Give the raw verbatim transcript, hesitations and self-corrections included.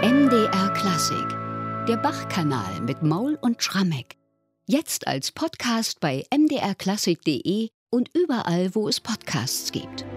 M D R Klassik, der Bach-Kanal mit Maul und Schrammeck. Jetzt als Podcast bei m d r klassik punkt de und überall, wo es Podcasts gibt.